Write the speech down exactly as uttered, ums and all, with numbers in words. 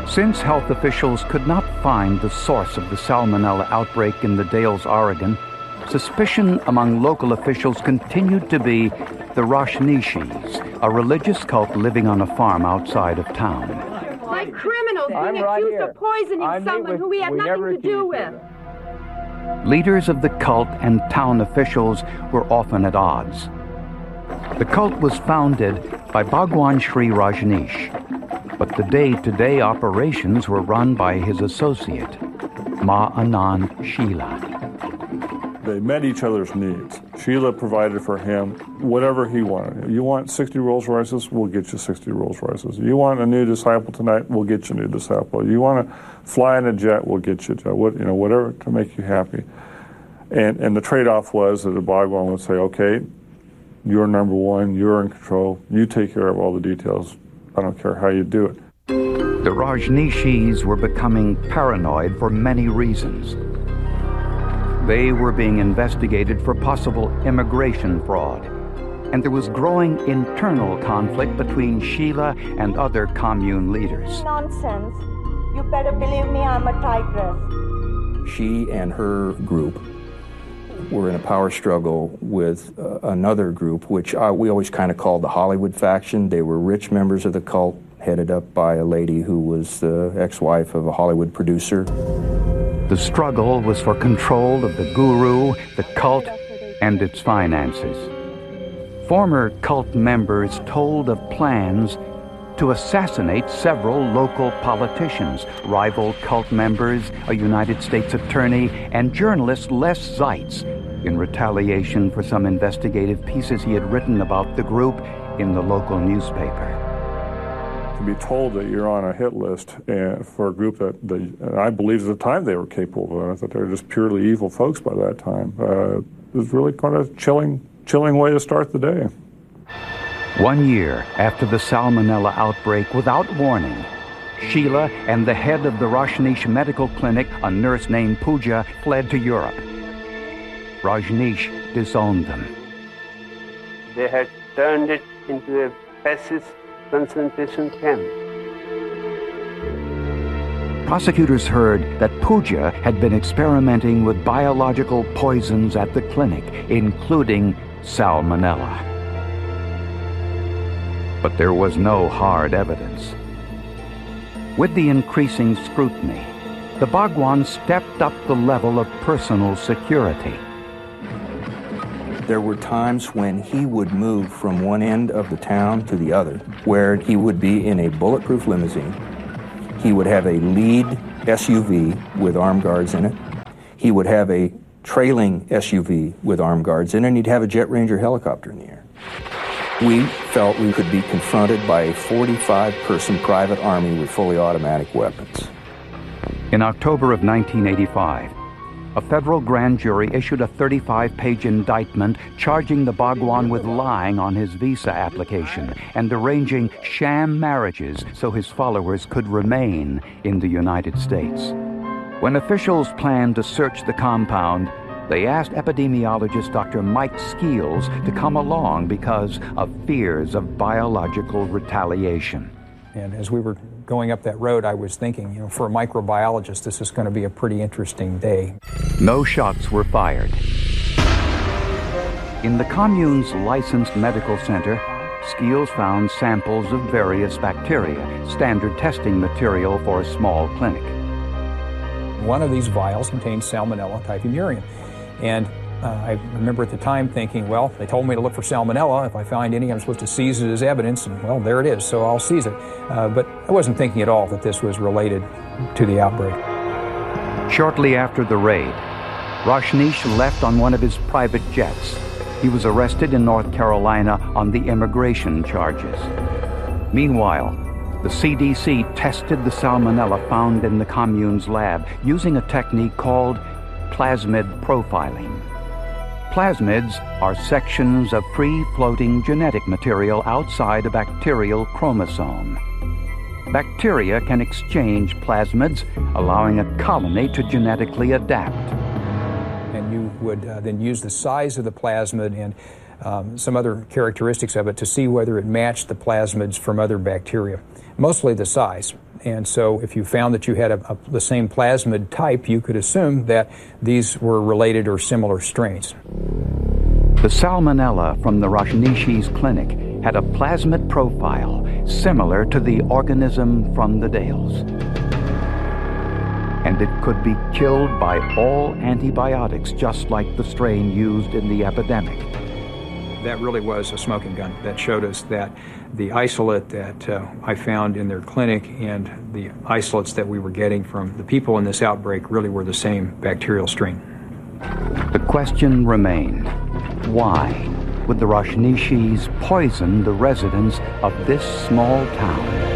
Since health officials could not find the source of the Salmonella outbreak in the Dalles, Oregon, suspicion among local officials continued to be the Rajneeshis, a religious cult living on a farm outside of town. Like criminals being I'm right accused here. of poisoning I meet someone with- who we had we nothing never to do accused with. you. Leaders of the cult and town officials were often at odds. The cult was founded by Bhagwan Sri Rajneesh, but the day-to-day operations were run by his associate, Ma Anand Sheela. They met each other's needs. Sheila provided for him whatever he wanted. You want sixty Rolls Royces? We'll get you sixty Rolls Royces. You want a new disciple tonight? We'll get you a new disciple. You want to fly in a jet? We'll get you a jet. What, you know, whatever to make you happy. And and the trade-off was that the Bhagwan would say, okay, you're number one, you're in control, you take care of all the details. I don't care how you do it. The Rajneeshis were becoming paranoid for many reasons. They were being investigated for possible immigration fraud, and there was growing internal conflict between Sheela and other commune leaders. Nonsense. You better believe me, I'm a tigress. She and her group were in a power struggle with uh, another group, which uh, we always kind of called the Hollywood faction. They were rich members of the cult, headed up by a lady who was the ex-wife of a Hollywood producer. The struggle was for control of the guru, the cult, and its finances. Former cult members told of plans to assassinate several local politicians, rival cult members, a United States attorney, and journalist Les Zeitz, in retaliation for some investigative pieces he had written about the group in the local newspaper. To be told that you're on a hit list and for a group that, that and I believed at the time they were capable of it, that they were just purely evil folks by that time, uh, it was really kind of a chilling, chilling way to start the day. One year after the Salmonella outbreak, without warning, Sheela and the head of the Rajneesh Medical Clinic, a nurse named Pooja, fled to Europe. Rajneesh disowned them. They had turned it into a fascist concentration camp. Prosecutors heard that Pooja had been experimenting with biological poisons at the clinic, including Salmonella. But there was no hard evidence. With the increasing scrutiny, the Bhagwan stepped up the level of personal security. There were times when he would move from one end of the town to the other, where he would be in a bulletproof limousine. He would have a lead S U V with armed guards in it. He would have a trailing S U V with armed guards in it, and he'd have a Jet Ranger helicopter in the air. We felt we could be confronted by a forty-five person private army with fully automatic weapons. In October of nineteen eighty-five, a federal grand jury issued a thirty-five page indictment charging the Bhagwan with lying on his visa application and arranging sham marriages so his followers could remain in the United States. When officials planned to search the compound, they asked epidemiologist Doctor Mike Skeels to come along because of fears of biological retaliation. And as we were going up that road, I was thinking, you know, for a microbiologist, this is going to be a pretty interesting day. No shots were fired. In the commune's licensed medical center, Skeels found samples of various bacteria, standard testing material for a small clinic. One of these vials contained Salmonella typhimurium. And uh, I remember at the time thinking, well, they told me to look for Salmonella. If I find any, I'm supposed to seize it as evidence, and well, there it is, so I'll seize it. Uh, but I wasn't thinking at all that this was related to the outbreak. Shortly after the raid, Rajneesh left on one of his private jets. He was arrested in North Carolina on the immigration charges. Meanwhile, the C D C tested the Salmonella found in the commune's lab using a technique called plasmid profiling. Plasmids are sections of free-floating genetic material outside a bacterial chromosome. Bacteria can exchange plasmids, allowing a colony to genetically adapt. And you would uh, then use the size of the plasmid and um, some other characteristics of it to see whether it matched the plasmids from other bacteria. Mostly the size. And so if you found that you had a, a, the same plasmid type, you could assume that these were related or similar strains. The salmonella from the Rajneesh's clinic had a plasmid profile similar to the organism from the Dales. And it could be killed by all antibiotics, just like the strain used in the epidemic. That really was a smoking gun. That showed us that the isolate that uh, I found in their clinic and the isolates that we were getting from the people in this outbreak really were the same bacterial strain. The question remained, why would the Rajneeshis poison the residents of this small town?